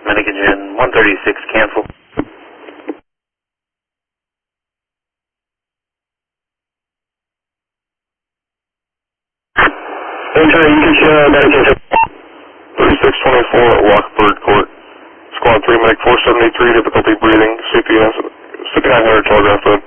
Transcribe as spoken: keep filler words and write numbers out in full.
Medic engine one thirty-six, cancel. Enter, you can show Medic engine. thirty-six twenty-four at Rockford Court. Squad three, Medic four seventy-three, difficulty breathing, C P S, sixty-nine hundred telegraph phone.